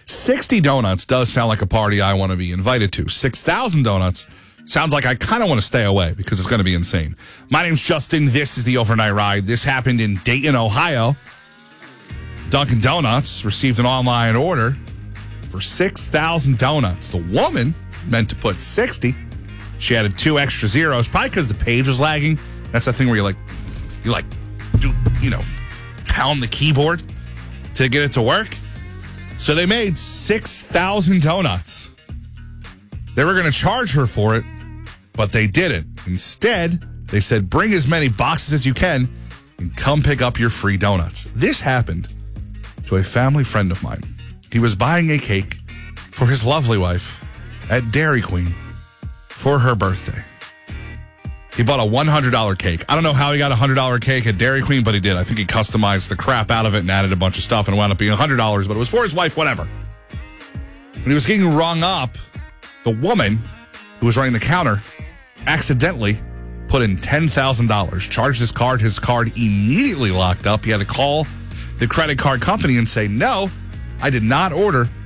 60 donuts does sound like a party I want to be invited to. 6,000 donuts sounds like I kind of want to stay away because it's going to be insane. My name's Justin. This is the Overnight Ride. This happened in Dayton, Ohio. Dunkin' Donuts received an online order for 6,000 donuts. The woman meant to put 60. She added 2 extra zeros, probably because the page was lagging. That's that thing where pound the keyboard to get it to work. So they made 6,000 donuts. They were going to charge her for it, but they didn't. Instead, they said, bring as many boxes as you can and come pick up your free donuts. This happened to a family friend of mine. He was buying a cake for his lovely wife at Dairy Queen for her birthday. He bought a $100 cake. I don't know how he got a $100 cake at Dairy Queen, but he did. I think he customized the crap out of it and added a bunch of stuff and it wound up being $100, but it was for his wife, whatever. When he was getting rung up, the woman who was running the counter accidentally put in $10,000, charged his card. His card immediately locked up. He had to call the credit card company and say, no, I did not order